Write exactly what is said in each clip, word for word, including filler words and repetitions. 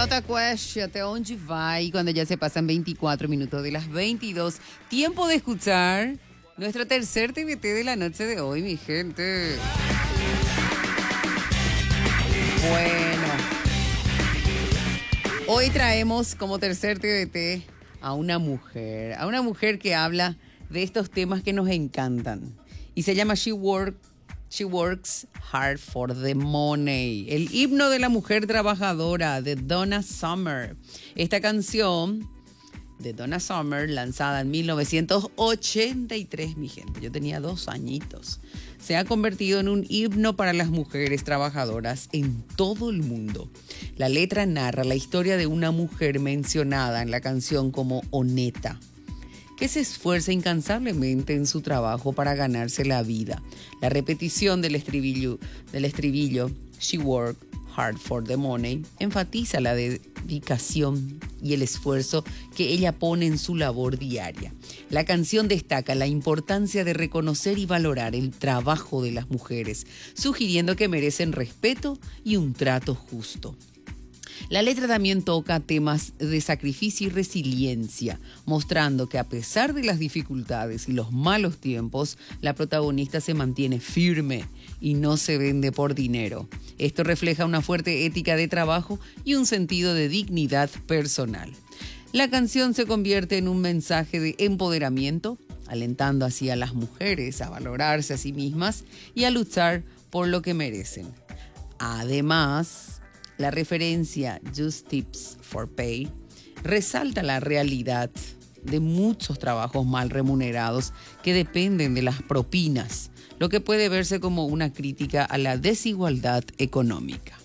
Jota Quest, até onde vai, cuando ya se pasan veinticuatro minutos de las veintidós. Tiempo de escuchar nuestro tercer T V T de la noche de hoy, mi gente. Bueno, hoy traemos como tercer T V T a una mujer, a una mujer que habla de estos temas que nos encantan. Y se llama She Work, She Works Hard for the Money. El himno de la mujer trabajadora de Donna Summer. Esta canción de Donna Summer, lanzada en mil novecientos ochenta y tres, mi gente. Yo tenía dos añitos. Se ha convertido en un himno para las mujeres trabajadoras en todo el mundo. La letra narra la historia de una mujer mencionada en la canción como Oneta, que se esfuerza incansablemente en su trabajo para ganarse la vida. La repetición del estribillo, del estribillo She Worked Hard for the Money enfatiza la dedicación y el esfuerzo que ella pone en su labor diaria. La canción destaca la importancia de reconocer y valorar el trabajo de las mujeres, sugiriendo que merecen respeto y un trato justo. La letra también toca temas de sacrificio y resiliencia, mostrando que a pesar de las dificultades y los malos tiempos, la protagonista se mantiene firme y no se vende por dinero. Esto refleja una fuerte ética de trabajo y un sentido de dignidad personal. La canción se convierte en un mensaje de empoderamiento, alentando así a las mujeres a valorarse a sí mismas y a luchar por lo que merecen. Además, la referencia Just Tips for Pay resalta la realidad de muchos trabajos mal remunerados que dependen de las propinas, lo que puede verse como una crítica a la desigualdad económica.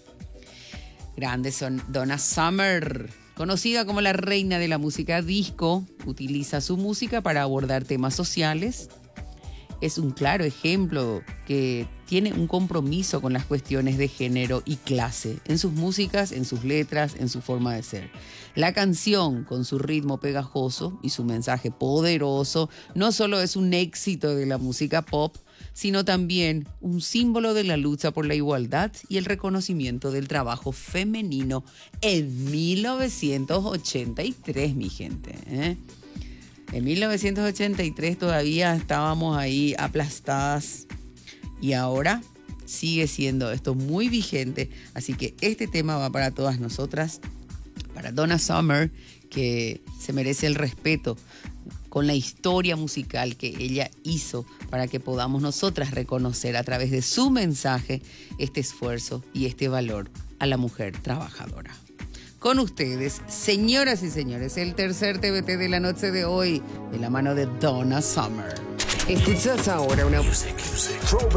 Grandes son Donna Summer, conocida como la reina de la música disco, utiliza su música para abordar temas sociales. Es un claro ejemplo que tiene un compromiso con las cuestiones de género y clase, en sus músicas, en sus letras, en su forma de ser. La canción, con su ritmo pegajoso y su mensaje poderoso, no solo es un éxito de la música pop, sino también un símbolo de la lucha por la igualdad y el reconocimiento del trabajo femenino en mil novecientos ochenta y tres, mi gente, ¿eh? En mil novecientos ochenta y tres todavía estábamos ahí aplastadas y ahora sigue siendo esto muy vigente. Así que este tema va para todas nosotras, para Donna Summer, que se merece el respeto con la historia musical que ella hizo para que podamos nosotras reconocer a través de su mensaje este esfuerzo y este valor a la mujer trabajadora. Con ustedes, señoras y señores, el tercer T V T de la noche de hoy, de la mano de Donna Summer. Escuchas ahora una...